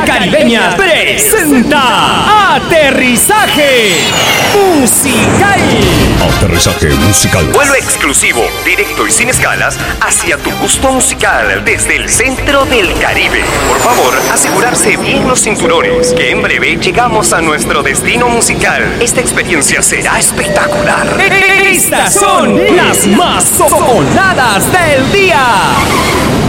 Caribeña presenta Aterrizaje Musical. Aterrizaje musical. Vuelo exclusivo, directo y sin escalas hacia tu gusto musical desde el centro del Caribe. Por favor, asegurarse bien los cinturones, que en breve llegamos a nuestro destino musical. Esta experiencia será espectacular. Estas son las más sonadas del día.